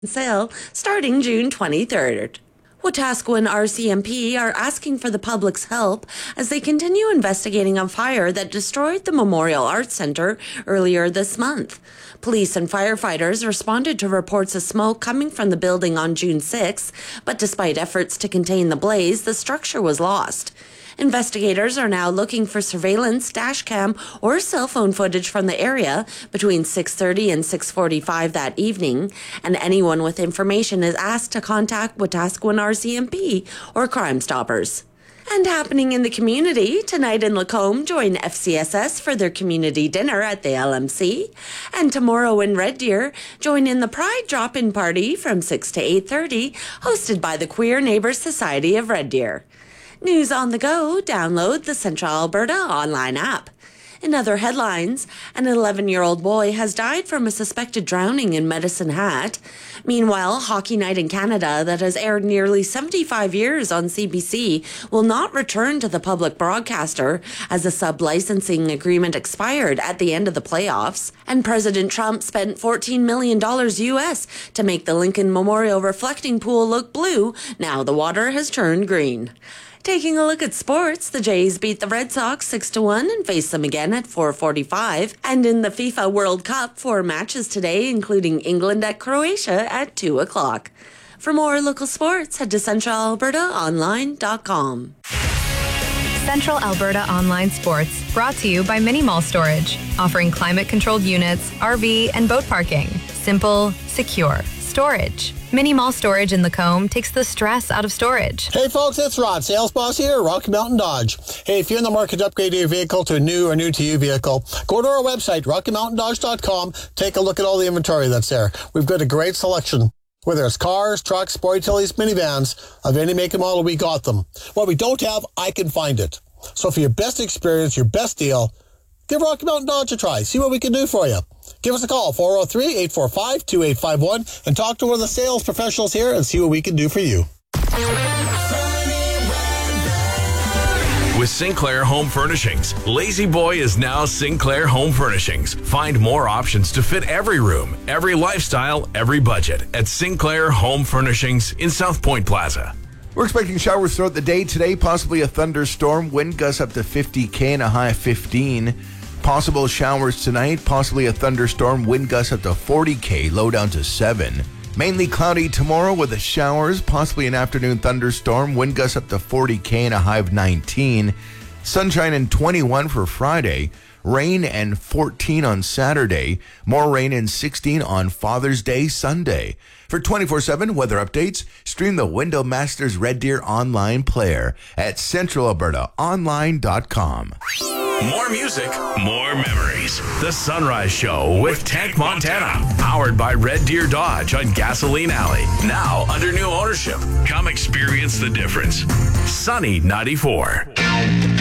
sale starting June 23rd. Wetaskiwin RCMP are asking for the public's help as they continue investigating a fire that destroyed the Memorial Arts Centre earlier this month. Police and firefighters responded to reports of smoke coming from the building on June 6, but despite efforts to contain the blaze, the structure was lost. Investigators are now looking for surveillance, dashcam, or cell phone footage from the area between 6:30 and 6:45 that evening, and anyone with information is asked to contact Wetaskiwin RCMP or Crime Stoppers. And happening in the community, tonight in Lacombe, join FCSS for their community dinner at the LMC. And tomorrow in Red Deer, join in the Pride Drop-In Party from 6 to 8:30, hosted by the Queer Neighbours Society of Red Deer. News on the go, download the Central Alberta online app. In other headlines, an 11-year-old boy has died from a suspected drowning in Medicine Hat. Meanwhile, Hockey Night in Canada, that has aired nearly 75 years on CBC, will not return to the public broadcaster as a sub-licensing agreement expired at the end of the playoffs. And President Trump spent $14 million US to make the Lincoln Memorial reflecting pool look blue. Now the water has turned green. Taking a look at sports, the Jays beat the Red Sox 6-1 and face them again at 4:45. And in the FIFA World Cup, 4 matches today, including England at Croatia at 2 o'clock. For more local sports, head to centralalbertaonline.com. Central Alberta Online Sports, brought to you by Mini Mall Storage, offering climate-controlled units, RV, and boat parking. Simple, secure storage. Mini Mall Storage in Lacombe takes the stress out of storage. Hey folks, it's Rod, sales boss here at Rocky Mountain Dodge. Hey, if you're in the market to upgrade your vehicle to a new or new-to-you vehicle, go to our website, RockyMountainDodge.com. Take a look at all the inventory that's there. We've got a great selection. Whether it's cars, trucks, sport utilities, minivans, of any make and model, we got them. What we don't have, I can find it. So for your best experience, your best deal, give Rocky Mountain Dodge a try. See what we can do for you. Give us a call, 403-845-2851, and talk to one of the sales professionals here and see what we can do for you. With Sinclair Home Furnishings, Lazy Boy is now Sinclair Home Furnishings. Find more options to fit every room, every lifestyle, every budget at Sinclair Home Furnishings in South Point Plaza. We're expecting showers throughout the day today, possibly a thunderstorm, wind gusts up to 50 and a high of 15. Possible showers tonight, possibly a thunderstorm, wind gusts up to 40 low down to 7. Mainly cloudy tomorrow with the showers, possibly an afternoon thunderstorm, wind gusts up to 40 and a high of 19. Sunshine and 21 for Friday. Rain and 14 on Saturday. More rain and 16 on Father's Day Sunday. For 24/7 weather updates, stream the Window Masters Red Deer online player at centralalbertaonline.com. More music, more memories. The Sunrise Show with Tank Montana. Powered by Red Deer Dodge on Gasoline Alley. Now under new ownership. Come experience the difference. Sunny 94.